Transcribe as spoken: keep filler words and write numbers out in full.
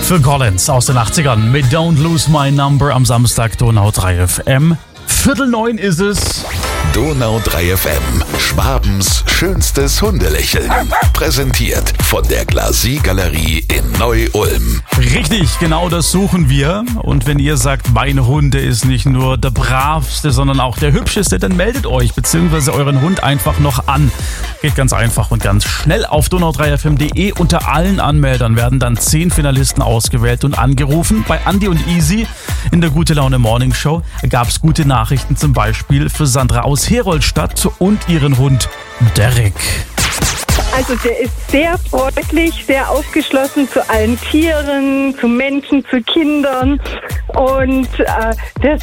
Phil Collins aus den achtzigern mit Don't Lose My Number am Samstag, Donau drei F M. Viertel neun ist es. Donau drei F M, Schwabens schönstes Hundelächeln. Präsentiert von der Glacis Galerie in Neu-Ulm. Richtig, genau das suchen wir. Und wenn ihr sagt, mein Hund der ist nicht nur der bravste, sondern auch der hübscheste, dann meldet euch bzw. euren Hund einfach noch an. Geht ganz einfach und ganz schnell auf donau drei f m punkt de. Unter allen Anmeldern werden dann zehn Finalisten ausgewählt und angerufen. Bei Andi und Easy in der Gute Laune Morning Show gab es gute Nachrichten, zum Beispiel für Sandra aus Heroldstadt und ihren Hund Derek. Also der ist sehr freundlich, sehr aufgeschlossen zu allen Tieren, zu Menschen, zu Kindern und äh, der